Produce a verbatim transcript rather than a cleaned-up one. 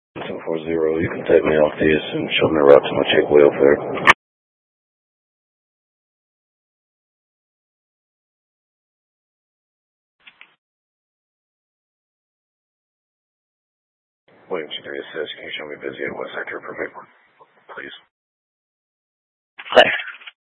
seven four zero, you can take me off these and show me a route to my check welfare. William two three assist, can you show me busy at what sector permit, please? Thanks.